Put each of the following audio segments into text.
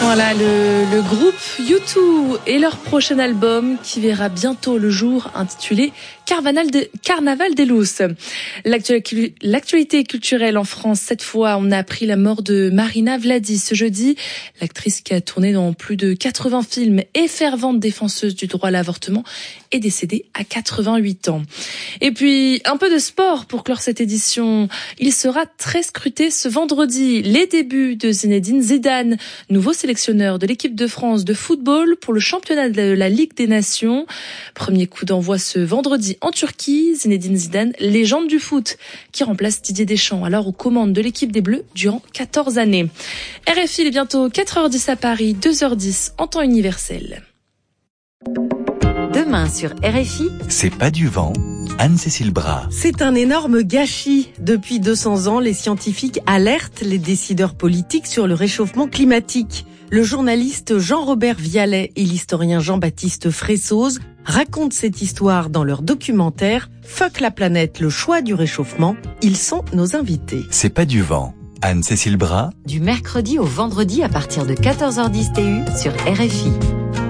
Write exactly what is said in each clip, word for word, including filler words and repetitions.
Voilà le, le groupe U deux et leur prochain album qui verra bientôt le jour, intitulé Carnaval, de, Carnaval des Lousses. L'actualité culturelle en France, cette fois, on a appris la mort de Marina Vladi ce jeudi. L'actrice qui a tourné dans plus de quatre-vingts films et fervente défenseuse du droit à l'avortement est décédée à quatre-vingt-huit ans. Et puis, un peu de sport pour clore cette édition. Il sera très scruté ce vendredi. Les débuts de Zinedine Zidane, nouveau sélectionneur de l'équipe de France de football pour le championnat de la Ligue des Nations. Premier coup d'envoi ce vendredi en Turquie. Zinedine Zidane, légende du foot, qui remplace Didier Deschamps, alors aux commandes de l'équipe des Bleus durant quatorze années. R F I, il est bientôt quatre heures dix à Paris, deux heures dix en temps universel. Demain sur R F I, c'est pas du vent. Anne-Cécile Bras. C'est un énorme gâchis. Depuis deux cents ans, les scientifiques alertent les décideurs politiques sur le réchauffement climatique. Le journaliste Jean-Robert Vialet et l'historien Jean-Baptiste Fressoz racontent cette histoire dans leur documentaire « Fuck la planète, le choix du réchauffement ». Ils sont nos invités. C'est pas du vent. Anne-Cécile Bras. Du mercredi au vendredi à partir de quatorze heures dix T U sur R F I.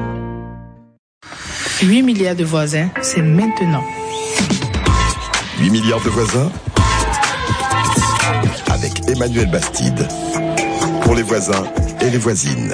huit milliards de voisins, c'est maintenant. huit milliards de voisins avec Emmanuel Bastide. Pour les voisins et les voisines.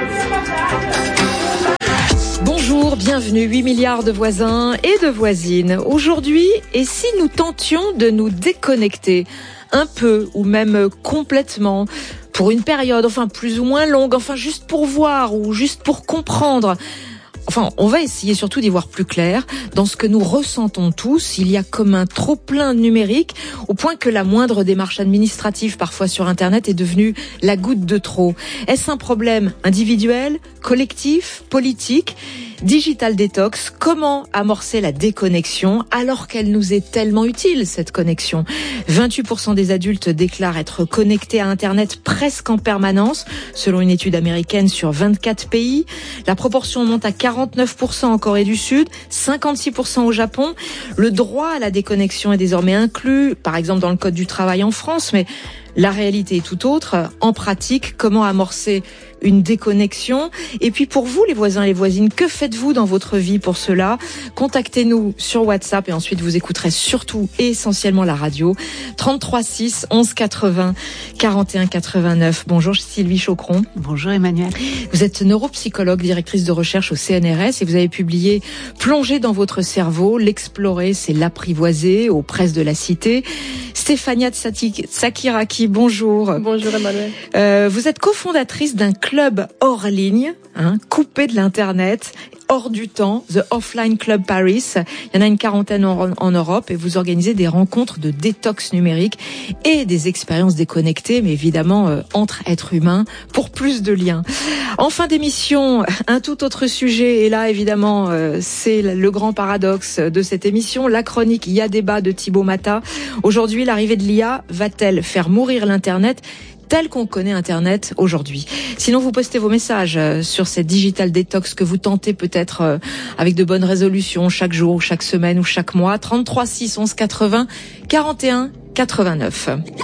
Bonjour, bienvenue, huit milliards de voisins et de voisines. Aujourd'hui, et si nous tentions de nous déconnecter un peu ou même complètement pour une période, enfin plus ou moins longue, enfin juste pour voir ou juste pour comprendre. Enfin, on va essayer surtout d'y voir plus clair. Dans ce que nous ressentons tous, il y a comme un trop-plein numérique, au point que la moindre démarche administrative, parfois sur Internet, est devenue la goutte de trop. Est-ce un problème individuel, collectif, politique ? Digital Detox, comment amorcer la déconnexion alors qu'elle nous est tellement utile, cette connexion ? vingt-huit pour cent des adultes déclarent être connectés à Internet presque en permanence, selon une étude américaine sur vingt-quatre pays. La proportion monte à quarante-neuf pour cent en Corée du Sud, cinquante-six pour cent au Japon. Le droit à la déconnexion est désormais inclus, par exemple dans le Code du travail en France, mais la réalité est tout autre. En pratique, comment amorcer une déconnexion? Et puis pour vous, les voisins et les voisines, que faites-vous dans votre vie pour cela? Contactez-nous sur WhatsApp et ensuite vous écouterez surtout et essentiellement la radio. trente-trois six onze quatre-vingts quarante et un quatre-vingt-neuf. Bonjour Sylvie Chocron. Bonjour Emmanuel. Vous êtes neuropsychologue, directrice de recherche au C N R S et vous avez publié Plonger dans votre cerveau, l'explorer, c'est l'apprivoiser aux presses de la Cité. Stéphania Tsakiraki, bonjour. Bonjour Emmanuel. Euh, vous êtes cofondatrice d'un club hors ligne, hein, coupé de l'internet, hors du temps, The Offline Club Paris. Il y en a une quarantaine en, en Europe et vous organisez des rencontres de détox numérique et des expériences déconnectées, mais évidemment euh, entre êtres humains pour plus de liens. En fin d'émission, un tout autre sujet et là évidemment euh, c'est le grand paradoxe de cette émission, la chronique Il y a débat de Thibaut Mata. Aujourd'hui, l'arrivée de l'I A va-t-elle faire mourir l'Internet tel qu'on connaît Internet aujourd'hui? Sinon, vous postez vos messages sur cette digital détox que vous tentez peut-être avec de bonnes résolutions chaque jour, chaque semaine ou chaque mois. trente-trois six onze quatre-vingts quarante et un quatre-vingt-neuf.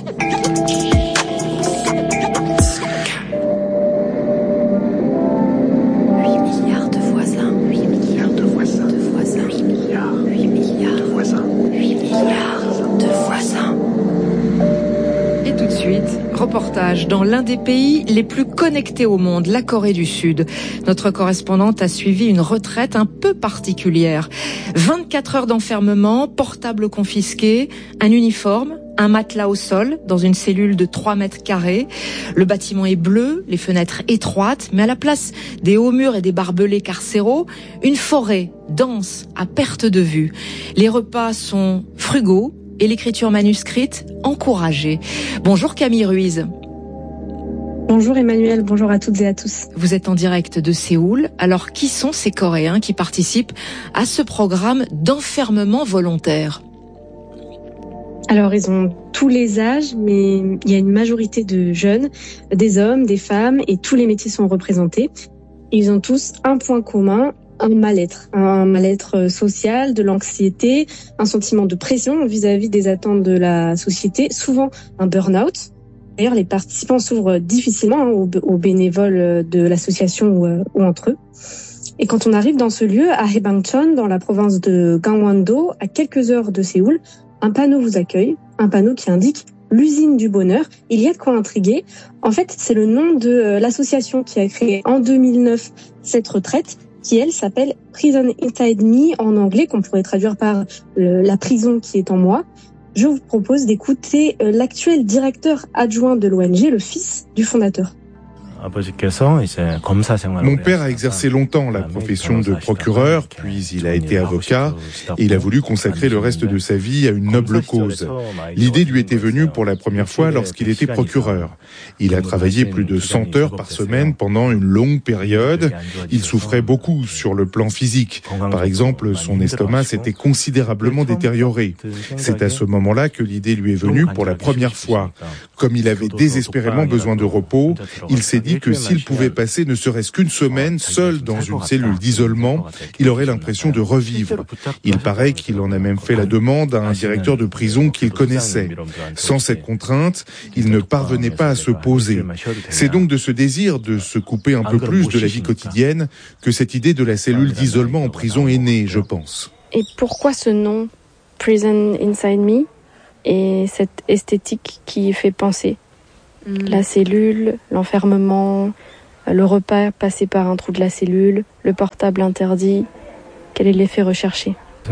Reportage dans l'un des pays les plus connectés au monde, la Corée du Sud. Notre correspondante a suivi une retraite un peu particulière. vingt-quatre heures d'enfermement, portable confisqué, un uniforme, un matelas au sol dans une cellule de trois mètres carrés. Le bâtiment est bleu, les fenêtres étroites, mais à la place des hauts murs et des barbelés carcéraux, une forêt dense à perte de vue. Les repas sont frugaux et l'écriture manuscrite encouragée. Bonjour Camille Ruiz. Bonjour Emmanuel, bonjour à toutes et à tous. Vous êtes en direct de Séoul. Alors, qui sont ces Coréens qui participent à ce programme d'enfermement volontaire ? Alors, ils ont tous les âges, mais il y a une majorité de jeunes, des hommes, des femmes, et tous les métiers sont représentés. Ils ont tous un point commun, un mal-être, un mal-être social, de l'anxiété, un sentiment de pression vis-à-vis des attentes de la société, souvent un burn-out. D'ailleurs, les participants s'ouvrent difficilement hein, aux, aux bénévoles de l'association ou, euh, ou entre eux. Et quand on arrive dans ce lieu, à Haebangchon, dans la province de Gangwon-do, à quelques heures de Séoul, un panneau vous accueille, un panneau qui indique l'usine du bonheur. Il y a de quoi intriguer. En fait, c'est le nom de euh, l'association qui a créé en deux mille neuf cette retraite, qui elle s'appelle Prison Inside Me en anglais, qu'on pourrait traduire par euh, la prison qui est en moi. Je vous propose d'écouter euh, l'actuel directeur adjoint de l'O N G, le fils du fondateur. Mon père a exercé longtemps la profession de procureur, puis il a été avocat, et il a voulu consacrer le reste de sa vie à une noble cause. L'idée lui était venue pour la première fois lorsqu'il était procureur. Il a travaillé plus de cent heures par semaine pendant une longue période. Il souffrait beaucoup sur le plan physique. Par exemple, son estomac s'était considérablement détérioré. C'est à ce moment-là que l'idée lui est venue pour la première fois. Comme il avait désespérément besoin de repos, il s'est dit que s'il pouvait passer ne serait-ce qu'une semaine seul dans une cellule d'isolement, il aurait l'impression de revivre. Il paraît qu'il en a même fait la demande à un directeur de prison qu'il connaissait. Sans cette contrainte, il ne parvenait pas à se poser. C'est donc de ce désir de se couper un peu plus de la vie quotidienne que cette idée de la cellule d'isolement en prison est née, je pense. Et pourquoi ce nom, Prison Inside Me, et cette esthétique qui y fait penser ? La cellule, l'enfermement, le repas passé par un trou de la cellule, le portable interdit. Quel est l'effet recherché ?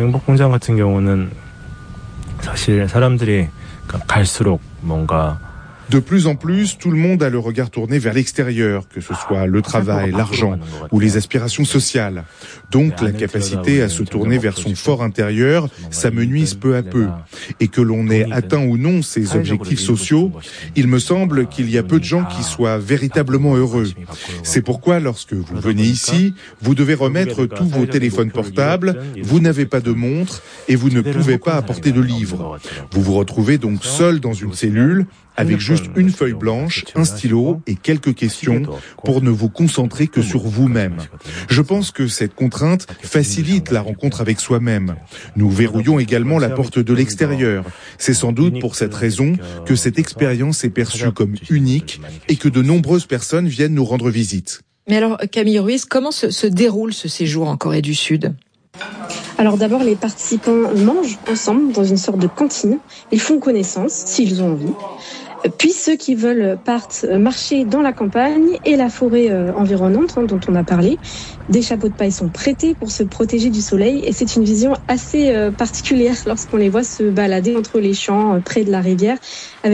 De plus en plus, tout le monde a le regard tourné vers l'extérieur, que ce soit le travail, l'argent ou les aspirations sociales. Donc la capacité à se tourner vers son fort intérieur s'amenuise peu à peu. Et que l'on ait atteint ou non ces objectifs sociaux, il me semble qu'il y a peu de gens qui soient véritablement heureux. C'est pourquoi lorsque vous venez ici, vous devez remettre tous vos téléphones portables, vous n'avez pas de montre et vous ne pouvez pas apporter de livres. Vous vous retrouvez donc seul dans une cellule, avec juste une feuille blanche, un stylo et quelques questions pour ne vous concentrer que sur vous-même. Je pense que cette contrainte facilite la rencontre avec soi-même. Nous verrouillons également la porte de l'extérieur. C'est sans doute pour cette raison que cette expérience est perçue comme unique et que de nombreuses personnes viennent nous rendre visite. Mais alors, Camille Ruiz, comment se, se déroule ce séjour en Corée du Sud ? Alors d'abord, les participants mangent ensemble dans une sorte de cantine. Ils font connaissance, s'ils ont envie. Puis ceux qui veulent partent marcher dans la campagne et la forêt environnante hein, dont on a parlé. Des chapeaux de paille sont prêtés pour se protéger du soleil et c'est une vision assez particulière lorsqu'on les voit se balader entre les champs près de la rivière avec